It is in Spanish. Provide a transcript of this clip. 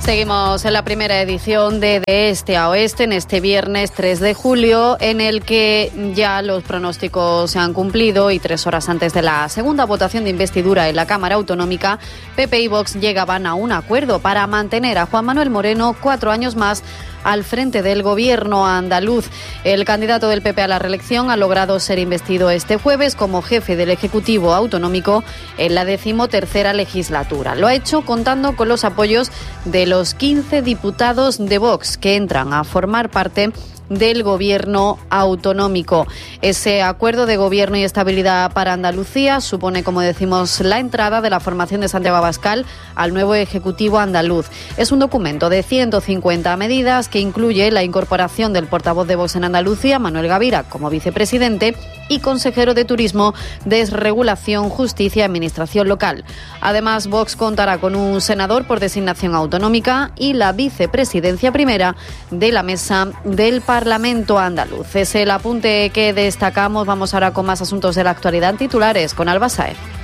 Seguimos en la primera edición de Este a Oeste, en este viernes 3 de julio, en el que ya los pronósticos se han cumplido y 3 horas antes de la segunda votación de investidura en la Cámara Autonómica, PP y Vox llegaban a un acuerdo para mantener a Juan Manuel Moreno 4 años más al frente del gobierno andaluz. El candidato del PP a la reelección ha logrado ser investido este jueves como jefe del Ejecutivo Autonómico en la 13ª legislatura. Lo ha hecho contando con los apoyos de los 15 diputados de Vox que entran a formar parte del gobierno autonómico. Ese acuerdo de gobierno y estabilidad para Andalucía supone, como decimos, la entrada de la formación de Santiago Abascal al nuevo Ejecutivo andaluz. Es un documento de 150 medidas que incluye la incorporación del portavoz de Vox en Andalucía, Manuel Gavira, como vicepresidente y consejero de Turismo, Desregulación, Justicia y Administración Local. Además, Vox contará con un senador por designación autonómica y la vicepresidencia primera de la mesa del Parlamento andaluz. Es el apunte que destacamos. Vamos ahora con más asuntos de la actualidad. Titulares con Alba Saez.